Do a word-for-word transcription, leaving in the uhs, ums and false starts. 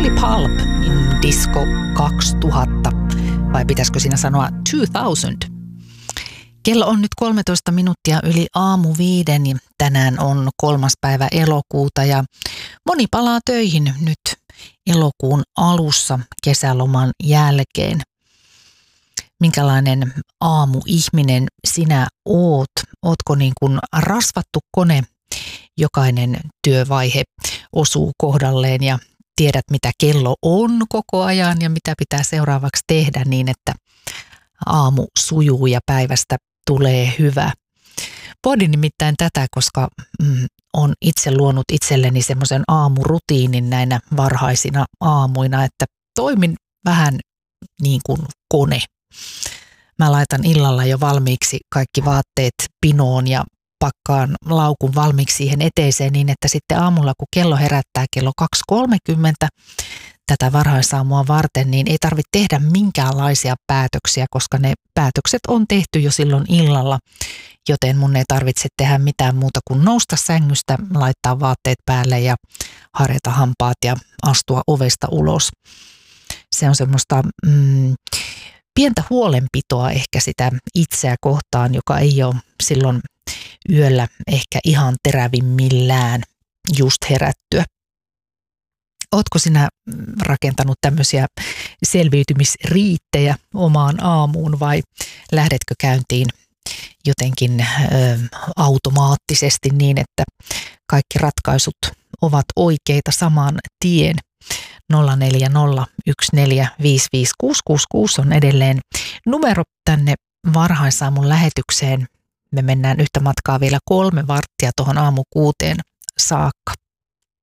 Iggy Pop in Disco kaksituhatta, vai pitäisikö siinä sanoa kaksituhatta? Kello on nyt kolmetoista minuuttia yli aamu viiden ja tänään on kolmas päivä elokuuta ja moni palaa töihin nyt elokuun alussa kesäloman jälkeen. Minkälainen aamuihminen sinä oot? Ootko niin kuin rasvattu kone? Jokainen työvaihe osuu kohdalleen ja tiedät mitä kello on koko ajan ja mitä pitää seuraavaksi tehdä niin, että aamu sujuu ja päivästä tulee hyvä. Pohdin nimittäin tätä, koska mm, on itse luonut itselleni semmoisen aamurutiinin näinä varhaisina aamuina, että toimin vähän niin kuin kone. Mä laitan illalla jo valmiiksi kaikki vaatteet pinoon ja pakkaan laukun valmiiksi siihen eteiseen niin, että sitten aamulla kun kello herättää kello kaksi kolmekymmentä tätä varhaisaamua varten, niin ei tarvitse tehdä minkäänlaisia päätöksiä, koska ne päätökset on tehty jo silloin illalla, joten mun ei tarvitse tehdä mitään muuta kuin nousta sängystä, laittaa vaatteet päälle ja harjata hampaat ja astua ovesta ulos. Se on semmoista mm, pientä huolenpitoa ehkä sitä itseä kohtaan, joka ei ole silloin yöllä ehkä ihan terävimmillään just herättyä. Ootko sinä rakentanut tämmöisiä selviytymisriittejä omaan aamuun vai lähdetkö käyntiin jotenkin ö, automaattisesti niin, että kaikki ratkaisut ovat oikeita saman tien? nolla neljä nolla yksi neljä viisi viisi kuusi kuusi kuusi on edelleen numero tänne varhaisaamun lähetykseen. Me mennään yhtä matkaa vielä kolme varttia tuohon aamu kuuteen saakka.